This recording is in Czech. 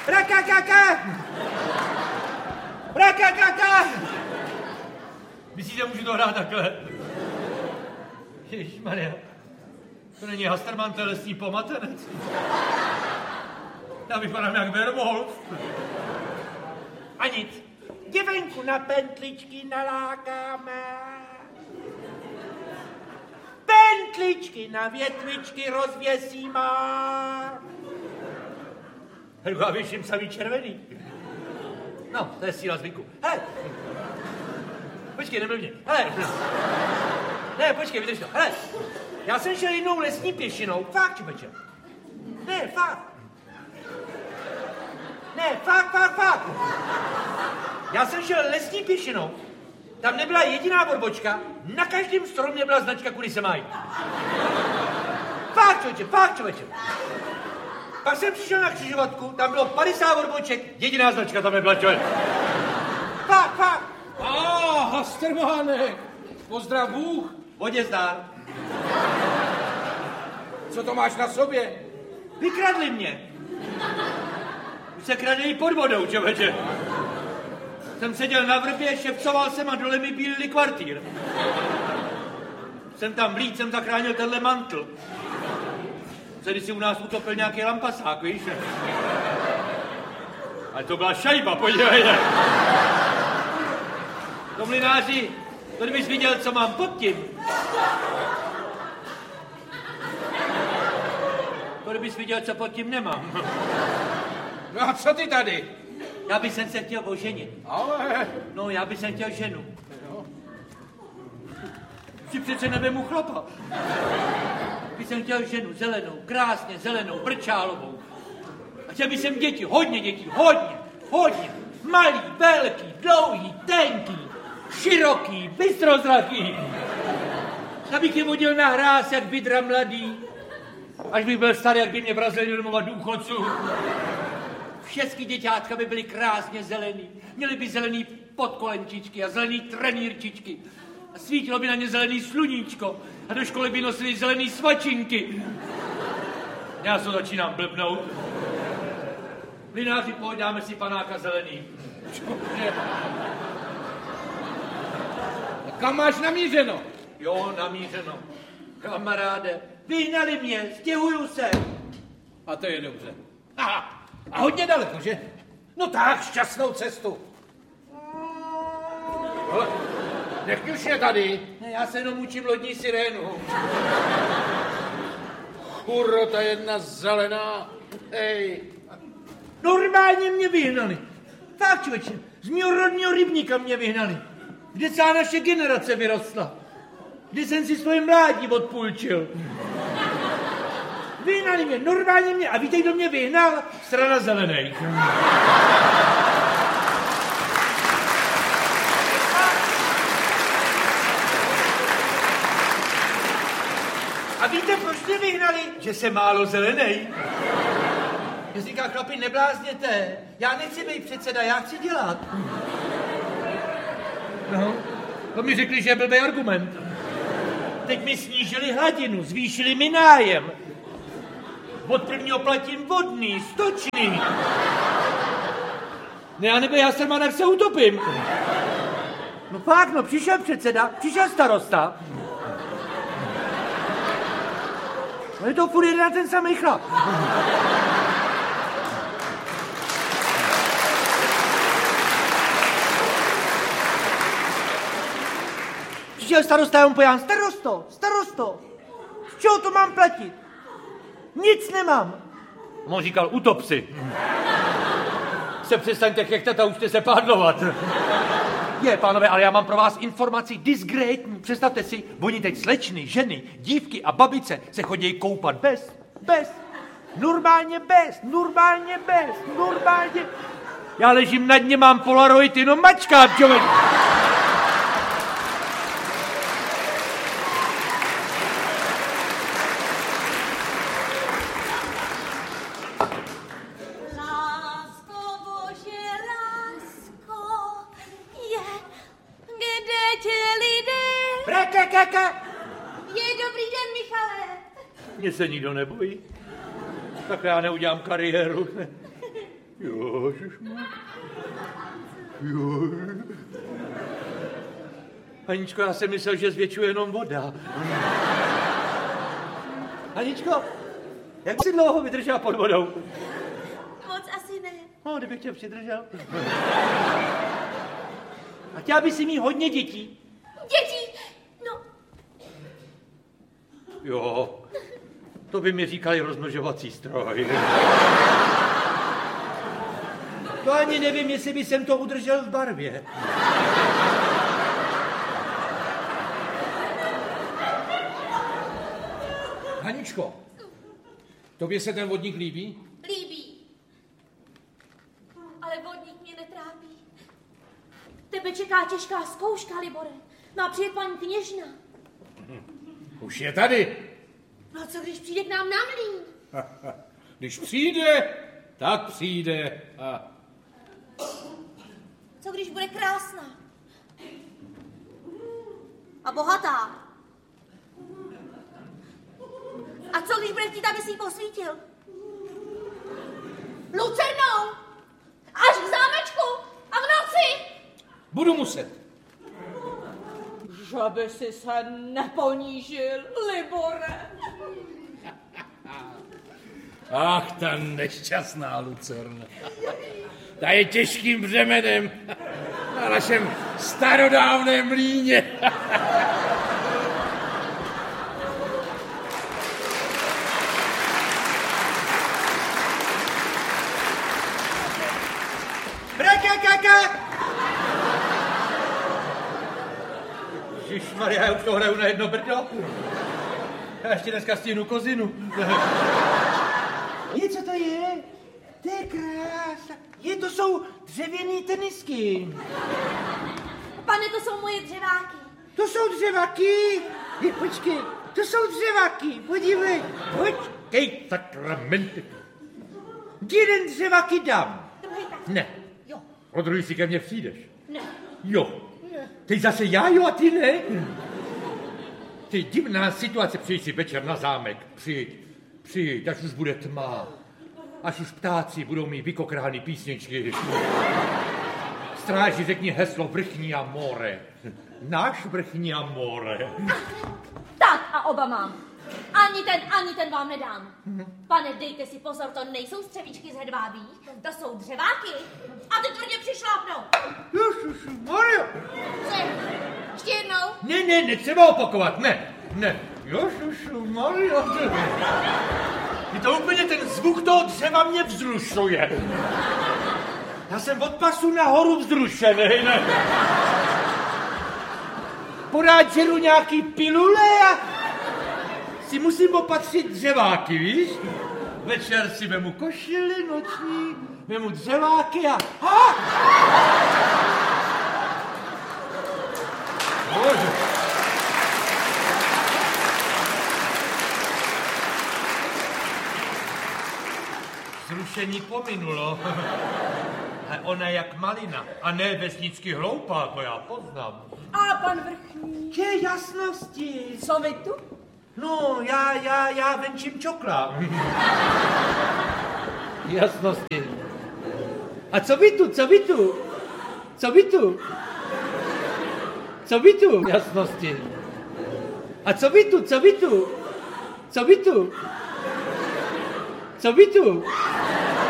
Brakakaka! Brakakaka! Myslíte, můžu to hrát takhle? Ježišmarja, to není Hasterman, to je lesní pomatenec. Já vypadám jak Werwolf. A nic. Děvenku na pentličky nalákáme. Pentličky na větvičky rozvěsíme. Helko, já věším samý červený. No, to je síla zvyku. Hele. Počkej, nebyl mě. Hele. Ne, počkej, vydrž to. Hele. Já jsem šel jednou lesní pěšinou. Fakt, čupeče. Ne, fakt. Ne, fakt. Já jsem šel lesní pěšinou. Tam nebyla jediná borbočka. Na každém stromě byla značka, kudy se mají. Fakt, člověče. Pak jsem přišel na křižovatku, tam bylo 50 borboček, jediná značka tam nebyla, člověk. Fakt. Hastermánek, pozdrav Bůh. Vodě zdár. Co to máš na sobě? Vykradli mě. Už se kradejí pod vodou, člověče. Jsem seděl na vrbě, šepcoval jsem a dole mi bílili kvartír. Jsem tam vlít, jsem zachránil tenhle mantl. Se si u nás utopil nějaký lampasák, víš? Ale to byla šajba, podívejte. To mlynáři, to kdybys viděl, co mám pod tím. To kdybys viděl, co pod tím nemám. No a co ty tady? Já bych se chtěl oženit. Ale... No, já bych se chtěl ženu. Si přece nevemu chlapa. Bych jsem chtěl ženu zelenou, krásně zelenou, brčálovou. A chtěl bych jsem děti, hodně dětí, hodně. Malý, velký, dlouhý, tenký, široký, bystrozraký. Abych je vodil na hráz, jak vidra mladý. Až bych byl starý, jak by mě vrazili domova důchodců. Všechny děťátka by byly krásně zelený. Měly by zelený podkolenčičky a zelený trenýrčičky. A svítilo by na ně zelený sluníčko. A do školy by nosili zelený svačinky. Já se začínám blbnout. Mlynáři, pojď, dáme si panáka zelený. A kam máš namířeno? Jo, namířeno. Kamaráde, vyhnali mě, stěhuju se. A to je dobře. Aha. A hodně daleko, že? No tak, šťastnou cestu. Ale nech už je tady. Ne, já se jenom učím lodní sirénu. Kurota jedna zelená. Hej. Normálně mě vyhnali. Tak, člověče, z mého rodního rybníka mě vyhnali. Kde celá naše generace vyrostla. Kde jsem si svoje mládí odpůjčil. Vyhnali mě, normálně mě. A víte, kdo mě vyhnal? Strana zelených. A víte, proč mě vyhnali? Že jsem málo zelenej. Já říká, chlapi, neblázněte. Já nechci být předseda, já chci dělat. No, to mi řekli, že je blbý argument. Teď mi snížili hladinu, zvýšili mi nájem. Od prvního platím vodný, stočný. Ne, já nebyl Hasterman, jak se utopím. No fakt, no, přišel předseda, přišel starosta. No je to furt jeden a ten samý chlap. Přišel starosta, já mu pojám, starosto, z čeho to mám platit? Nic nemám. A on říkal, utop si. Se přestaňte chechtat a učte se pádlovat. Je, pánové, ale já mám pro vás informaci disgrétní. Představte si, oni teď slečny, ženy, dívky a babice se chodí koupat bez. Normálně bez. Já ležím na dně, mám polaroid, jenom mačkám, člověk. Je, dobrý den, Michale. Mě se nikdo nebojí. Tak já neudělám kariéru. Ježišmar. Jo. Aničko, já jsem myslel, že zvětšuje jenom voda. Aničko, jak jsi dlouho vydržela pod vodou? Moc asi ne. No, kdybych tě přidržel. A chtěla by si mít hodně dětí? Dětí? No. Jo, to by mi říkali rozmnožovací stroj. To ani nevím, jestli by jsem to udržel v barvě. Haničko, tobě se ten vodník líbí? Líbí. Ale vodník mě netrápí. Tebe čeká těžká zkouška, Libore. Má přijet paní kněžna. Už je tady. No co když přijde k nám na mlýn? Když přijde, tak přijde. Co když bude krásná? A bohatá? A co když bude chtít, aby si ji posvítil? Lucernou! Až k zámečku! A v noci! Budu muset. Že by si se neponížil, Libore. Ach, ta nešťastná Lucerna. Ta je těžkým břemenem na našem starodávném mlýně. Ježišmarja, já už to hraju na jedno brdo. Já ještě dneska stihnu kozinu. Co to je? To je krása. To jsou dřevěný tenisky. Pane, to jsou moje dřeváky. To jsou dřevaky? Počkej, to jsou dřevaky. Podívej. Počkej, sakramenty. Jeden dřevaky dám. Druhý tak. Ne. Jo. O druhý si ke mně přijdeš. Ne. Jo. Teď zase já, jo, a ty ne? Ty divná situace, přijď si večer na zámek. Přijď, až už bude tma. Až už ptáci budou mít vykokrány písničky. Stráži, řekni heslo vrchní amore. Náš vrchní amore. Tak a oba mám. Ani ten vám nedám. Pane, dejte si pozor, to nejsou střevíčky z hedvábí, to jsou dřeváky. A ty tvrdě přišlápnou. Ježišmarja. Ještě jednou? Ne, netřeba opakovat, ne. Ježišmarja. Je to úplně ten zvuk toho dřeva mě vzrušuje. Já jsem od pasu nahoru vzrušený, ne. Porád žeru nějaký pilule a si musím opatřit dřeváky, víš? Večer si vemu košili noční, vemu dřeváky a... Bože. Zrušení pominulo. A ona je jak malina a ne vesnicky hloupá, to já poznám. A pan vrchní? Ke jasnosti. Co vy tu? No, já venčím čokla. Jasnosti. A co vy tu? Jasnosti. A co vy tu?